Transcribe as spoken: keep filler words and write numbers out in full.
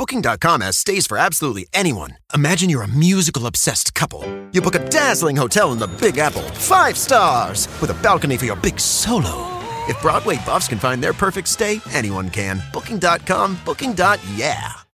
Booking dot com has stays for absolutely anyone. Imagine you're a musical-obsessed couple. You book a dazzling hotel in the Big Apple, five stars, with a balcony for your big solo. If Broadway buffs can find their perfect stay, anyone can. Booking dot com, booking. Yeah.